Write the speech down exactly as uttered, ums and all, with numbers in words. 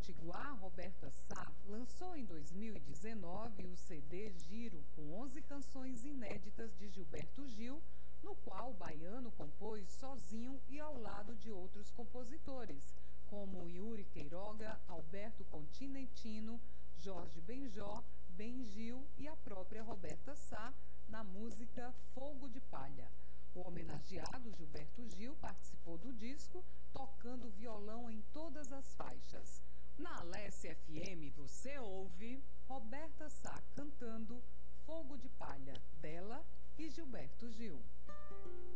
potiguar Roberta Sá lançou em dois mil e dezenove o C D Giro, com onze canções inéditas de Gilberto Gil, no qual o baiano compôs sozinho e ao lado de outros compositores, como Yuri Queiroga, Alberto Continentino, Jorge Benjó, Ben Gil e a própria Roberta Sá, na música Fogo de Palha. O homenageado Gilberto Gil participou do disco, tocando violão em todas as faixas. Na Alessia F M você ouve Roberta Sá cantando Fogo de Palha, dela e Gilberto Gil.